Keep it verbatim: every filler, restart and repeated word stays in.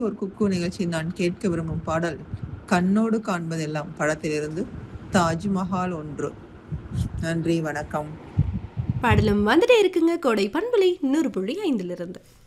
ஒரு குக்கு நிகழ்ச்சியில் நான் கேட்க விரும்பும் பாடல் கண்ணோடு காண்பதெல்லாம் படத்திலிருந்து தாஜ்மஹால் ஒன்று. நன்றி, வணக்கம். பாடலும் வந்துட்டே இருக்குங்க கோடை பண்பலை நூறு புள்ளி ஐந்திலிருந்து.